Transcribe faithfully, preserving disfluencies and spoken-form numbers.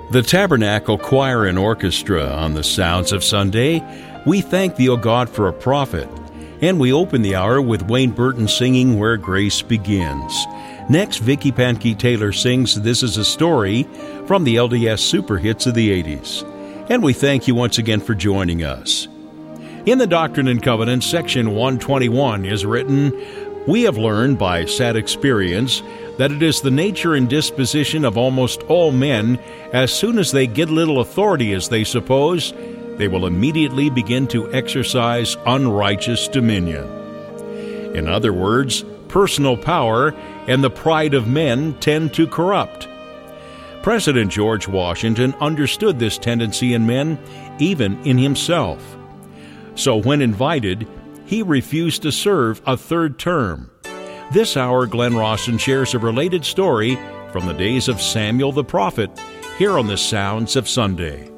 The Tabernacle Choir and Orchestra on the Sounds of Sunday. We thank Thee, O God, for a prophet. And we open the hour with Wayne Burton singing Where Grace Begins. Next, Vicky Pankey Taylor sings This Is a Story from the L D S Super Hits of the eighties. And we thank you once again for joining us. In the Doctrine and Covenants, section one twenty-one is written, We have learned by sad experience that it is the nature and disposition of almost all men, as soon as they get little authority as they suppose, they will immediately begin to exercise unrighteous dominion. In other words, personal power and the pride of men tend to corrupt. President George Washington understood this tendency in men, even in himself. So when invited, he refused to serve a third term. This hour, Glenn Rawson shares a related story from the days of Samuel the prophet, here on the Sounds of Sunday.